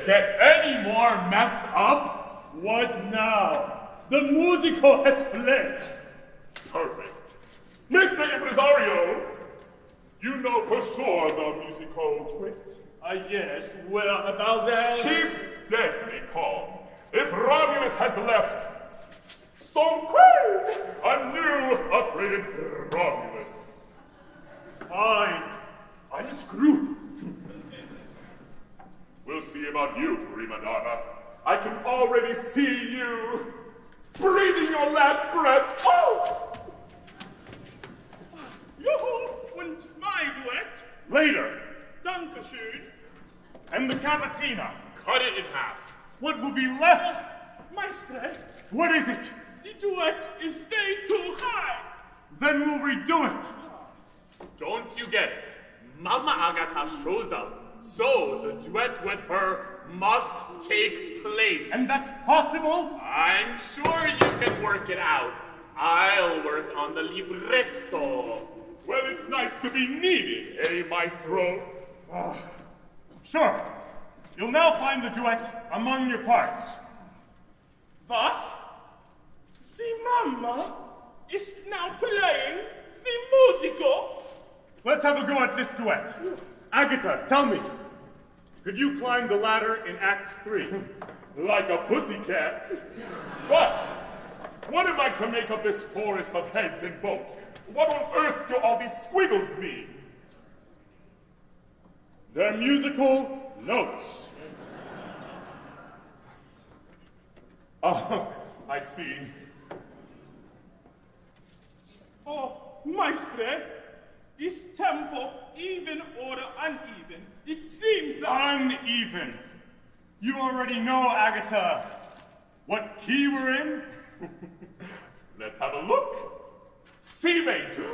get any more messed up? What now? The musical has fled. Perfect. Mr. Impresario, you know for sure the musical twit. Yes, well, about that... Keep deadly calm. If Romulus has left, so quick, a new upgraded Romulus. Fine. I'm screwed. We'll see about you, prima donna. I can already see you breathing your last breath. Oh! Yoo-hoo! Und my duet? Later. Dankeschön. And the cavatina? Cut it in half. What will be left? Maestre, What is it? the duet is way too high. Then we'll redo it. Don't you get it? Mama Agatha shows up, so the duet with her must take place. And that's possible? I'm sure you can work it out. I'll work on the libretto. Well, it's nice to be needed, eh, maestro? Sure. You'll now find the duet among your parts. Was? The Mama is now playing the musical. Let's have a go at this duet. Agatha, tell me, could you climb the ladder in Act 3? Like a pussycat. But what am I to make of this forest of heads and bones? What on earth do all these squiggles mean? They're musical notes. Oh, I see. Oh, Maestre, is tempo even or uneven? It seems that... Uneven. You already know, Agatha, what key we're in? Let's have a look. C major.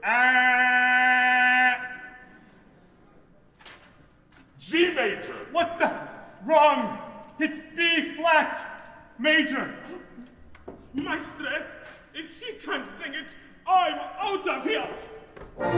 G major. What the? Wrong. It's B flat major. Maestre, if she can't sing it, I'm out of here.